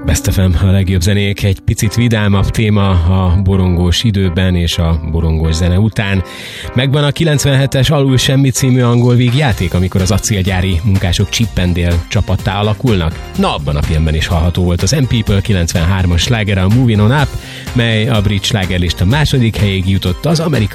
Best FM, a legjobb zenék, egy picit vidámabb téma a borongós időben és a borongós zene után. Megvan a 97-es Alul Semmi című angol vígjáték, amikor az acélgyári munkások Chip and Dale csapattá alakulnak. Na, abban a filmben is hallható volt az M-People 93-as slágere, a Moving On Up, mely a brit slágerlista második helyéig jutott az amerikai